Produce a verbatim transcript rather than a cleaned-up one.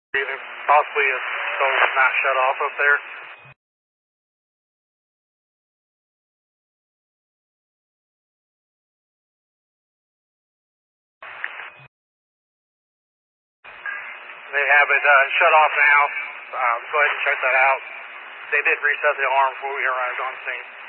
Either possibly a stove not shut off up there. They have it uh, shut off now. Um, go ahead and check that out. They did reset the alarm before we arrived on scene.